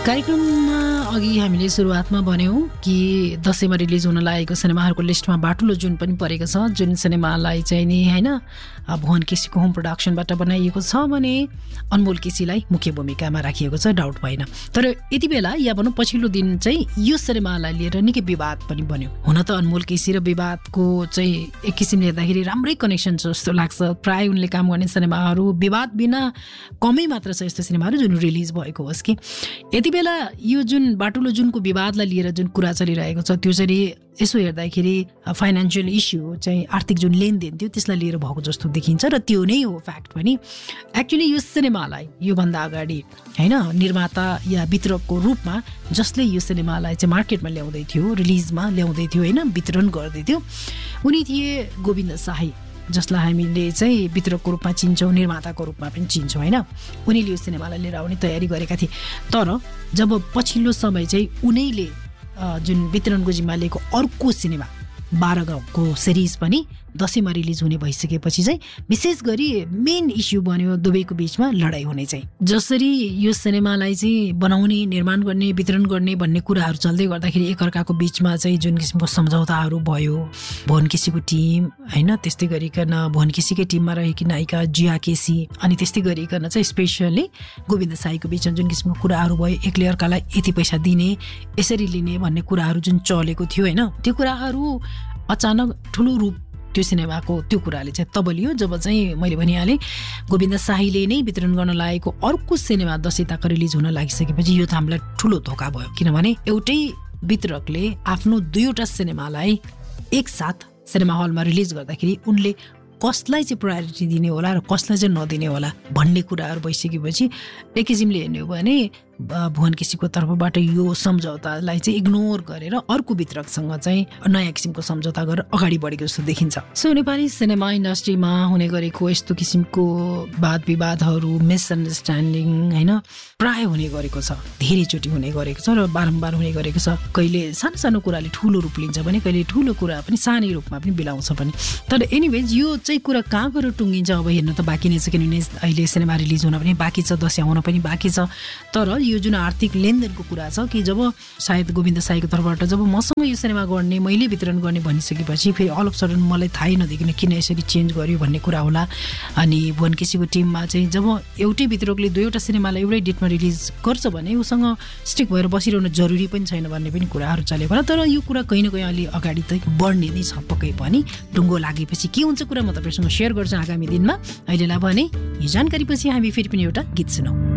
कार्यक्रममा अघि हामीले सुरुवातमा भन्यौँ कि दशैंमा रिलिज हुन लागेको सिनेमाहरूको लिस्टमा बाटुलो जुन पनि परेको छ, जुन सिनेमालाई चाहिँ नि होइन भुवन केसीको होम प्रोडक्सनबाट बनाइएको छ भने अनमोल केसीलाई मुख्य भूमिकामा राखिएको छ, डाउट भएन। तर यति बेला या भनौँ पछिल्लो दिन चाहिँ यो सिनेमालाई लिएर निकै विवाद पनि बन्यो। हुन त अनमोल केसी र विवादको चाहिँ एक किसिमले हेर्दाखेरि राम्रै कनेक्सन छ जस्तो लाग्छ। प्राय उनले काम गर्ने सिनेमाहरू विवाद बिना कमै मात्र छ यस्तो सिनेमाहरू जुन रिलिज भएको होस् कि। यति बेला यो जुन बाटुलो जुनको विवादलाई लिएर जुन कुरा चलिरहेको छ त्यो चाहिँ यसो हेर्दाखेरि फाइनेन्सियल इस्यु चाहिँ आर्थिक जुन लेनदेन थियो त्यसलाई लिएर भएको जस्तो देखिन्छ र त्यो नै हो फ्याक्ट पनि। एक्चुअली यो सिनेमालाई योभन्दा अगाडि होइन निर्माता या वितरकको रूपमा जसले यो सिनेमालाई चाहिँ मार्केटमा ल्याउँदै थियो, रिलिजमा ल्याउँदै थियो होइन, वितरण गर्दै थियो, उनी थिए गोविन्द साही, जसलाई हामीले चाहिँ वितरकको रूपमा चिन्छौँ, निर्माताको रूपमा पनि चिन्छौँ होइन। उनीले यो सिनेमालाई लिएर आउने तयारी गरेका थिए। तर जब पछिल्लो समय चाहिँ उनीले जुन वितरणको जिम्मा लिएको अर्को सिनेमा 12 गाउँको सिरिज पनि दशैंमा रिलिज हुने भइसकेपछि चाहिँ विशेष गरी मेन इस्यु बन्यो दुवैको बिचमा लडाइँ हुने चाहिँ। जसरी यो सिनेमालाई चाहिँ बनाउने, निर्माण गर्ने, वितरण गर्ने भन्ने कुराहरू चल्दै गर्दाखेरि एकअर्काको बिचमा चाहिँ जुन किसिमको सम्झौताहरू भयो, भुवन केसीको टिम होइन, त्यस्तै गरिकन भुवन केसीकै टिममा रहेकी नायिका जिया केसी अनि त्यस्तै गरिकन चाहिँ स्पेसली गोविन्द साईको बिचमा जुन किसिमको कुराहरू भयो, एकले अर्कालाई यति पैसा दिने, यसरी लिने भन्ने कुराहरू जुन चलेको थियो होइन, त्यो कुराहरू अचानक ठुलो रूप त्यो सिनेमाको त्यो कुराले चाहिँ तब लियो जब चाहिँ मैले भनिहालेँ गोविन्द साहीले नै वितरण गर्न लागेको अर्को सिनेमा दशैं ताका रिलिज हुन लागिसकेपछि यो त हामीलाई ठुलो धोका भयो। किनभने एउटै वितरकले आफ्नो 2वटा सिनेमालाई एकसाथ सिनेमा हलमा रिलिज गर्दाखेरि उनले कसलाई चाहिँ प्रायोरिटी दिने होला र कसलाई चाहिँ नदिने होला भन्ने कुराहरू भइसकेपछि एक किसिमले हेर्ने हो भने भुवन केसीको तर्फबाट यो सम्झौतालाई चाहिँ इग्नोर गरेर अर्को वितरकसँग चाहिँ नयाँ किसिमको सम्झौता गरेर अगाडि बढेको जस्तो देखिन्छ। सो नेपाली सिनेमा इन्डस्ट्रीमा हुने गरेको यस्तो किसिमको वाद विवादहरू, मिसअन्डरस्ट्यान्डिङ होइन प्राय हुने गरेको छ, धेरैचोटि हुने गरेको छ र बारम्बार हुने गरेको छ। कहिले सानो सानो कुराले ठुलो रूप लिन्छ भने कहिले ठुलो कुरा पनि सानै रूपमा पनि बिलाउँछ पनि। तर एनिवेज यो चाहिँ कुरा कहाँ गएर टुङ्गिन्छ अब हेर्न त बाँकी नै छ, किनभने अहिले सिनेमा रिलिज हुन पनि बाँकी छ, दशैं आउन पनि बाँकी छ। तर यो जुन आर्थिक लेनदेनको कुरा छ कि जब सायद गोविन्द साईको तर्फबाट जब मसँग यो सिनेमा गर्ने, मैले वितरण गर्ने भनिसकेपछि फेरि अल अफ सडन मलाई थाहै नदेखिन किन यसरी चेन्ज गर्यो भन्ने कुरा होला। अनि भुवन केसीको टिममा चाहिँ जब एउटै वितरकले 2वटा सिनेमालाई एउटै डेटमा रिलिज गर्छ भने उसँग स्टिक भएर बसिरहनु जरुरी पनि छैन भन्ने पनि कुराहरू चलेको होला। तर यो कुरा कहीँ न कहीँ अलि अगाडि त बढ्ने नै छ पक्कै पनि। ढुङ्गो लागेपछि के हुन्छ कुरा म तपाईँहरूसँग सेयर गर्छु आगामी दिनमा। अहिलेलाई भने यो जानकारी पछि हामी फेरि पनि एउटा गीत सुनौँ।